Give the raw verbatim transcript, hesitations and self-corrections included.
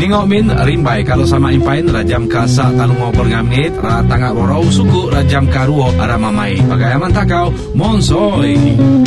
Tengok min rimbai kalau sama impain rajam kasa talungo pergamit ra tangak rorau suku rajam karuo ara mamai. Bagai aman takau monsoi.